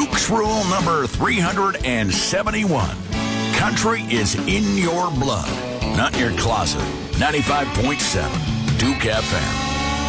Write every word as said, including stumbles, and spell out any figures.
Duke's Rule number three hundred seventy-one. Country is in your blood, not in your closet. ninety-five point seven Duke F M.